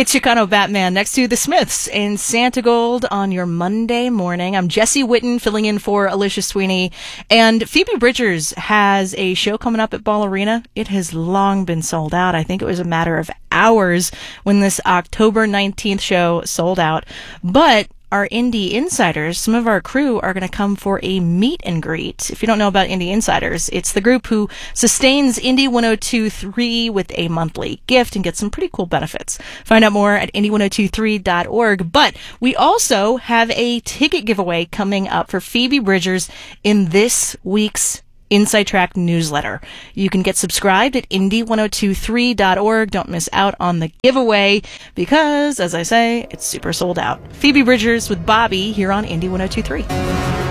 It's Chicano Batman next to the Smiths in Santa Gold on your Monday morning. I'm Jesse Witten filling in for Alicia Sweeney. And Phoebe Bridgers has a show coming up at Ball Arena. It has long been sold out. I think it was a matter of hours when this October 19th show sold out. But our Indie Insiders, some of our crew are going to come for a meet and greet. If you don't know about Indie Insiders, it's the group who sustains Indie 102.3 with a monthly gift and gets some pretty cool benefits. Find out more at indie1023.org. But we also have a ticket giveaway coming up for Phoebe Bridgers in this week's Inside Track newsletter. You can get subscribed at indie1023.org. Don't miss out on the giveaway because, as I say, it's super sold out. Phoebe Bridgers with Bobby here on Indie 102.3.